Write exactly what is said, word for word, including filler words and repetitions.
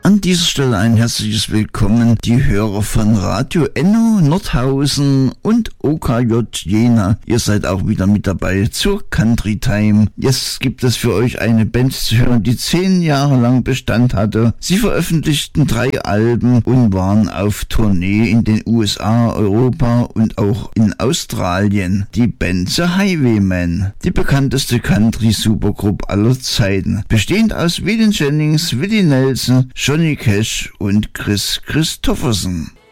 An dieser Stelle ein herzliches Willkommen, die Hörer von Radio Enno Nordhausen und O K J Jena. Ihr seid auch wieder mit dabei zur Country Time. Jetzt gibt es für euch eine Band zu hören, die zehn Jahre lang Bestand hatte. Sie veröffentlichten drei Alben und waren auf Tournee in den U S A, Europa und auch in Australien. Die Band The Highwaymen, die bekannteste Country-Supergroup aller Zeiten, bestehend aus Waylon Jennings, Willie Nelson, Johnny Cash und Kris Kristofferson.